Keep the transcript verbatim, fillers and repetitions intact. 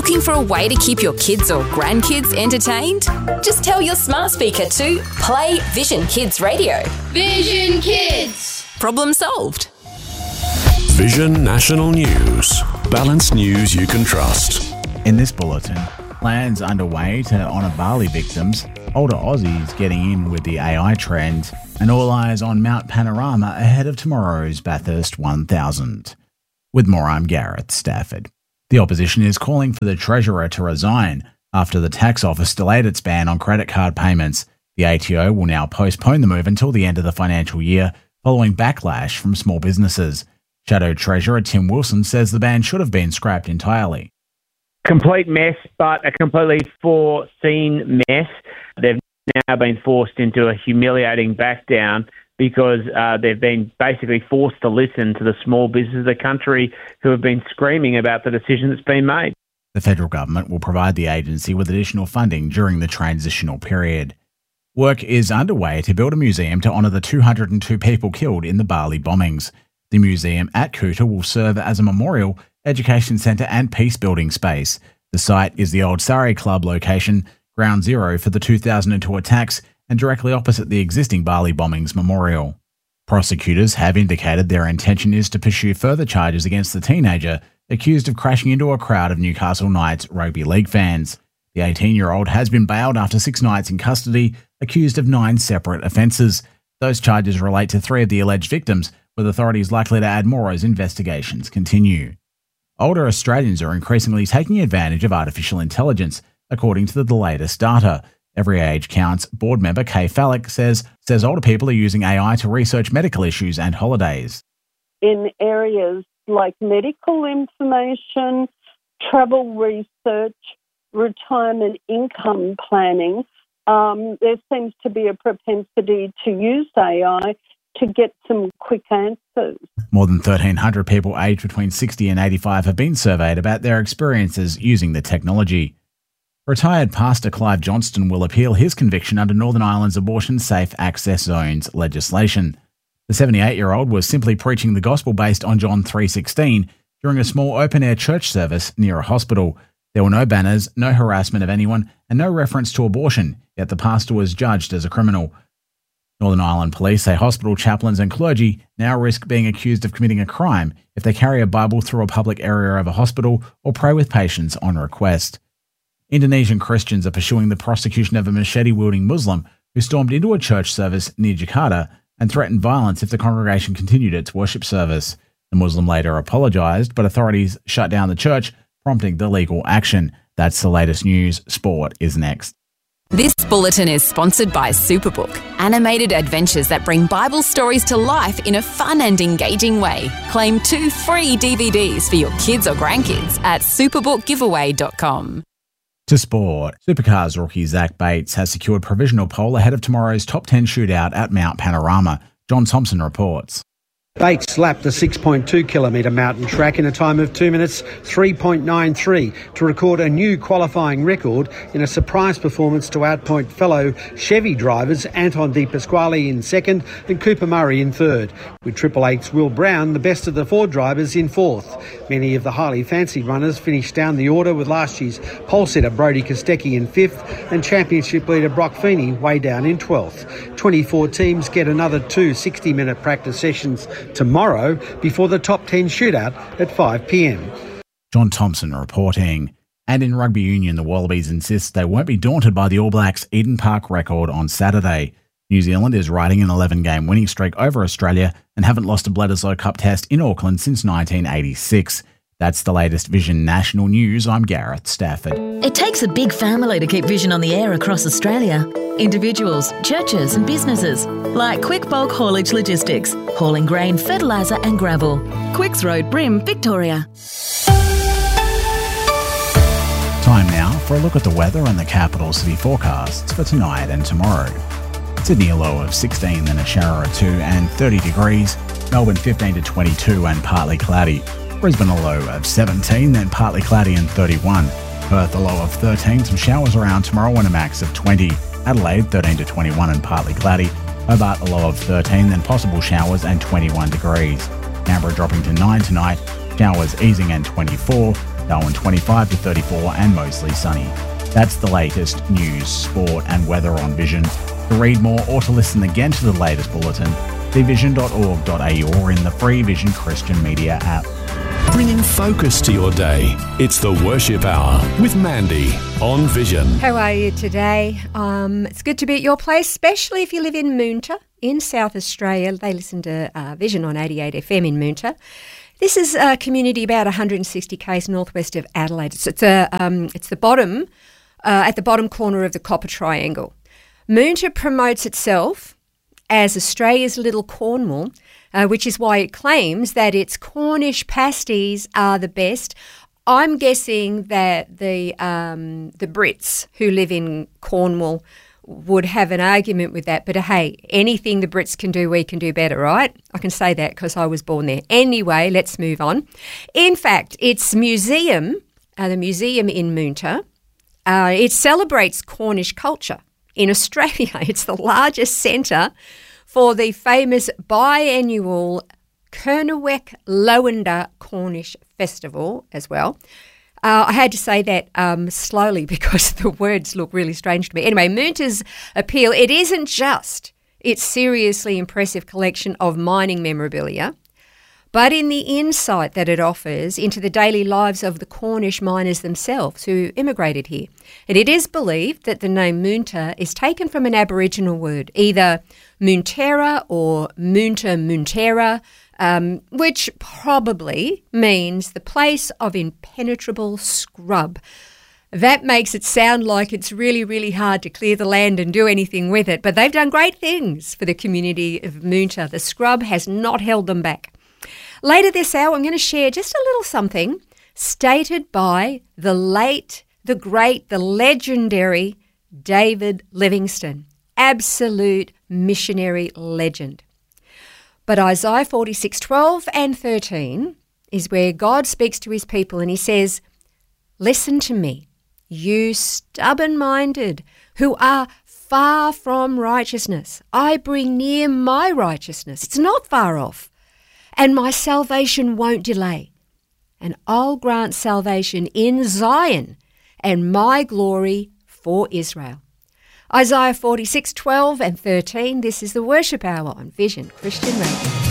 Looking for a way to keep your kids or grandkids entertained? Just tell your smart speaker to play Vision Kids Radio. Vision Kids! Problem solved. Vision National News. Balanced news you can trust. In this bulletin, plans underway to honour Bali victims, older Aussies getting in with the A I trend, and all eyes on Mount Panorama ahead of tomorrow's Bathurst one thousand. With more, I'm Gareth Stafford. The opposition is calling for the Treasurer to resign after the tax office delayed its ban on credit card payments. The A T O will now postpone the move until the end of the financial year, following backlash from small businesses. Shadow Treasurer Tim Wilson says the ban should have been scrapped entirely. Complete mess, but a completely foreseen mess. They've now been forced into a humiliating back down because uh, they've been basically forced to listen to the small businesses of the country who have been screaming about the decision that's been made. The federal government will provide the agency with additional funding during the transitional period. Work is underway to build a museum to honour the two hundred two people killed in the Bali bombings. The museum at Kuta will serve as a memorial, education centre and peace-building space. The site is the old Surrey Club location, ground zero for the two thousand two attacks, and directly opposite the existing Bali bombings memorial. Prosecutors have indicated their intention is to pursue further charges against the teenager accused of crashing into a crowd of Newcastle Knights rugby league fans. The eighteen-year-old has been bailed after six nights in custody, accused of nine separate offences. Those charges relate to three of the alleged victims, with authorities likely to add more as investigations continue. Older Australians are increasingly taking advantage of artificial intelligence, according to the latest data. Every Age Counts board member Kay Fallick says, says older people are using A I to research medical issues and holidays. In areas like medical information, travel research, retirement income planning, um, there seems to be a propensity to use A I to get some quick answers. More than thirteen hundred people aged between sixty and eighty-five have been surveyed about their experiences using the technology. Retired pastor Clive Johnston will appeal his conviction under Northern Ireland's abortion safe access zones legislation. The seventy-eight-year-old was simply preaching the gospel based on John three sixteen during a small open-air church service near a hospital. There were no banners, no harassment of anyone, and no reference to abortion, yet the pastor was judged as a criminal. Northern Ireland police say hospital chaplains and clergy now risk being accused of committing a crime if they carry a Bible through a public area of a hospital or pray with patients on request. Indonesian Christians are pursuing the prosecution of a machete-wielding Muslim who stormed into a church service near Jakarta and threatened violence if the congregation continued its worship service. The Muslim later apologised, but authorities shut down the church, prompting the legal action. That's the latest news. Sport is next. This bulletin is sponsored by Superbook, animated adventures that bring Bible stories to life in a fun and engaging way. Claim two free D V Ds for your kids or grandkids at superbook giveaway dot com. To sport, Supercars rookie Zach Bates has secured provisional pole ahead of tomorrow's top ten shootout at Mount Panorama. John Thompson reports. Bates lapped the six point two kilometre mountain track in a time of two minutes three point nine three to record a new qualifying record in a surprise performance to outpoint fellow Chevy drivers Anton De Pasquale in second and Cooper Murray in third, with Triple Eight's Will Brown the best of the four drivers in fourth. Many of the highly fancied runners finished down the order, with last year's pole sitter Brody Kostecki in fifth and championship leader Brock Feeney way down in twelfth. twenty-four teams get another two sixty-minute practice sessions tomorrow before the top ten shootout at five p.m. John Thompson reporting. And in rugby union, the Wallabies insist they won't be daunted by the All Blacks' Eden Park record on Saturday. New Zealand is riding an eleven-game winning streak over Australia and haven't lost a Bledisloe Cup test in Auckland since nineteen eighty-six. That's the latest Vision National News. I'm Gareth Stafford. It takes a big family to keep Vision on the air across Australia. Individuals, churches and businesses, like Quick Bulk Haulage Logistics, hauling grain, fertiliser and gravel. Quicks Road, Brim, Victoria. Time now for a look at the weather and the capital city forecasts for tonight and tomorrow. Sydney a low of sixteen, then a shower or two and thirty degrees. Melbourne fifteen to twenty-two and partly cloudy. Brisbane a low of seventeen, then partly cloudy and thirty-one. Perth a low of thirteen, some showers around tomorrow and a max of twenty. Adelaide thirteen to twenty-one and partly cloudy. Hobart a low of thirteen, then possible showers and twenty-one degrees. Canberra dropping to nine tonight, showers easing and twenty-four. Darwin twenty-five to thirty-four and mostly sunny. That's the latest news, sport and weather on Vision. To read more or to listen again to the latest bulletin, see vision dot org dot a u or in the free Vision Christian Media app. Bringing focus to your day. It's the Worship Hour with Mandy on Vision. How are you today? Um, it's good to be at your place, especially if you live in Moonta in South Australia. They listen to uh, Vision on eighty-eight F M in Moonta. This is a community about one hundred sixty kays northwest of Adelaide. It's, it's, a, um, it's the bottom, uh, at the bottom corner of the Copper Triangle. Moonta promotes itself as Australia's Little Cornwall, uh, which is why it claims that its Cornish pasties are the best. I'm guessing that the um, the Brits who live in Cornwall would have an argument with that. But hey, anything the Brits can do, we can do better, right? I can say that because I was born there. Anyway, let's move on. In fact, its museum, uh, the museum in Moonta, uh, it celebrates Cornish culture. In Australia, it's the largest centre for the famous biannual Kernewek Lowender Cornish Festival as well. Uh, I had to say that um, slowly because the words look really strange to me. Anyway, Moonta's appeal, it isn't just its seriously impressive collection of mining memorabilia, but in the insight that it offers into the daily lives of the Cornish miners themselves who immigrated here. And it is believed that the name Moonta is taken from an Aboriginal word, either Moontera or Moonta Moontera, um, which probably means the place of impenetrable scrub. That makes it sound like it's really, really hard to clear the land and do anything with it, but they've done great things for the community of Moonta. The scrub has not held them back. Later this hour, I'm going to share just a little something stated by the late, the great, the legendary David Livingstone, absolute missionary legend. But Isaiah forty-six, twelve and thirteen is where God speaks to his people and he says, "Listen to me, you stubborn-minded who are far from righteousness. I bring near my righteousness. It's not far off. And my salvation won't delay. And I'll grant salvation in Zion and my glory for Israel." Isaiah forty-six, twelve and thirteen. This is the Worship Hour on Vision Christian Radio.